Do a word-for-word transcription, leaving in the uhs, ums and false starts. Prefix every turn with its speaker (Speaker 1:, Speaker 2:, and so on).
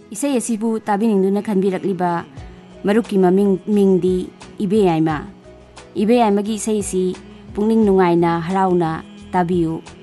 Speaker 1: Isai asibu tabinindu khanbirakliba maruki maming mingdi Ibe Yaima. Ibe Yaima gi isai si pungning nungaina harauna tabiyu.